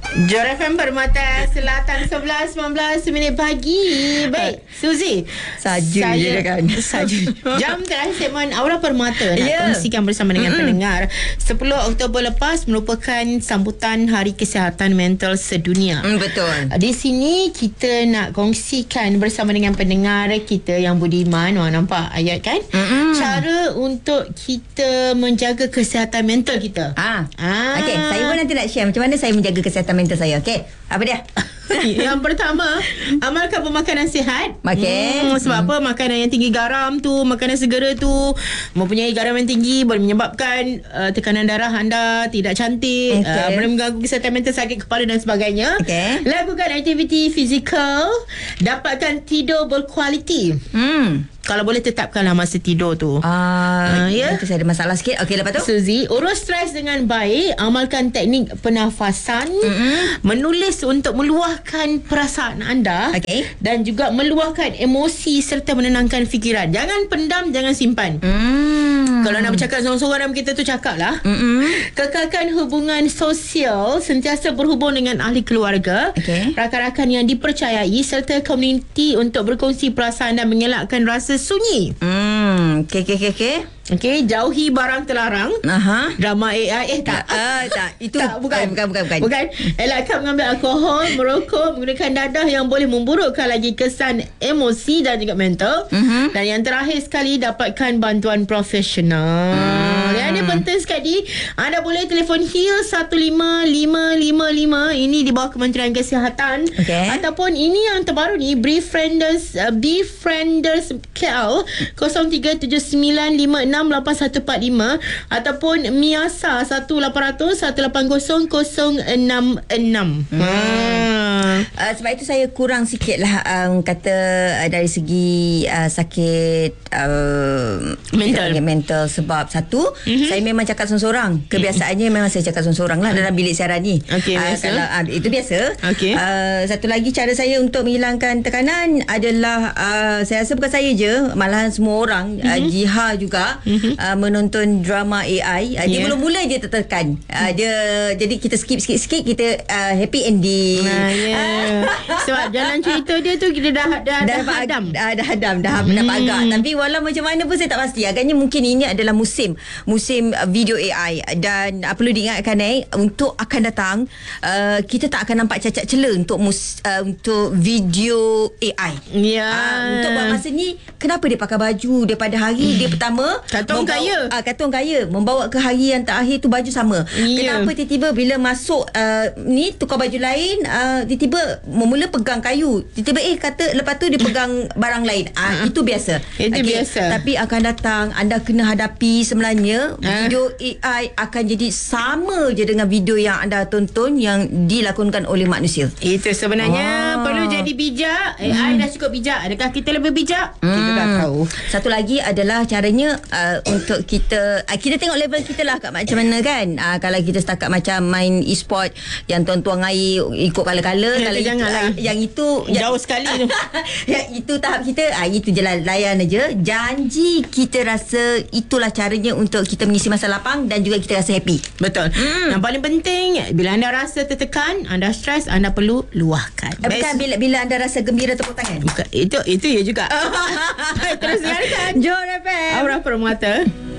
Jor FM Permata Selatan 11:19 pagi. Baik, Suzy. Saja je kan. Saja. Jam terakhir segmen Aura Permata nak kongsikan bersama dengan pendengar. 10 Oktober lepas merupakan sambutan Hari Kesihatan Mental Sedunia. Betul. Di sini kita nak kongsikan bersama dengan pendengar kita yang budiman. Wah, nampak ayat kan? Cara untuk kita menjaga kesihatan mental kita. Okey, saya pun nanti nak share macam mana saya menjaga kesihatan mental saya. Okey, apa dia? Yang pertama, amalkan pemakanan sihat. Sebab apa? Makanan yang tinggi garam tu, makanan segera tu mempunyai garam yang tinggi, boleh menyebabkan tekanan darah anda tidak cantik, boleh mengganggu kesihatan mental, sakit kepala dan sebagainya. Lakukan aktiviti fizikal, dapatkan tidur berkualiti. Kalau boleh tetapkanlah masa tidur tu. Nanti saya ada masalah sikit. Okey, lepas tu Suzy, urus stres dengan baik, amalkan teknik pernafasan, menulis untuk meluahkan perasaan anda, dan juga meluahkan emosi serta menenangkan fikiran. Jangan pendam, jangan simpan. Kalau nak bercakap seorang-seorang dalam kita tu, cakap lah. Kekalkan hubungan sosial, sentiasa berhubung dengan ahli keluarga, rakan-rakan yang dipercayai serta komuniti untuk berkongsi perasaan dan mengelakkan rasa sunyi. Okey, jauhi barang terlarang. Drama AI tak. Itu tak, bukan. Bukan. Elakkan mengambil alkohol, merokok, menggunakan dadah yang boleh memburukkan lagi kesan emosi dan juga mental. Dan yang terakhir sekali, dapatkan bantuan profesional. Yang ini penting sekali. Anda boleh telefon HEAL 15555. Ini di bawah Kementerian Kesihatan. Ataupun ini yang terbaru ni, Befrienders KL 0379568145 ataupun Miasa 1-800-180-066. Sebab itu saya kurang sikit lah kata dari segi sakit mental. Sebab satu, saya memang cakap seorang-seorang. Kebiasaannya memang saya cakap seorang-seorang lah dalam bilik siaran ni. Kalau, itu biasa. Satu lagi cara saya untuk menghilangkan tekanan adalah saya rasa bukan saya je, malahan semua orang, Jiha juga menonton drama AI. Dia mula-mula je tertekan. Jadi kita skip sikit-sikit, kita happy ending. Sebab jalan cerita dia tu kita dah hadam. Dah dapat agak. Tapi walau macam mana pun saya tak pasti. Agaknya mungkin ini adalah musim video AI. Dan perlu diingatkan untuk akan datang, kita tak akan nampak cacat celah untuk video AI. Untuk buat masa ni, kenapa dia pakai baju daripada hari dia pertama, kata orang kaya membawa ke hari yang terakhir tu baju sama. Kenapa tiba-tiba bila masuk ni tukar baju lain, tiba-tiba memula pegang kayu, tiba-tiba kata lepas tu dia pegang barang lain. Itu biasa. Biasa. Tapi akan datang, anda kena hadapi sebenarnya video AI akan jadi sama je dengan video yang anda tonton yang dilakonkan oleh manusia. Itu sebenarnya perlu jadi bijak. AI dah cukup bijak. Adakah kita lebih bijak? Kita tak tahu. Satu lagi adalah caranya untuk kita tengok level kita lah kat macam mana kan. Kalau kita setakat macam main e-sport yang tuan-tuan air ikut kala-kala, kalau janganlah. Yang itu jauh sekali tu. Yang itu tahap kita, itu je lah, layan aja. Janji kita rasa itulah caranya untuk kita mengisi masa lapang dan juga kita rasa happy. Betul. Yang paling penting, bila anda rasa tertekan, anda stres, anda perlu luahkan. Bukan bila anda rasa gembira, tepuk tangan. Bukan. Itu ya juga. Terus dengarkan Jor FM Aura Permata.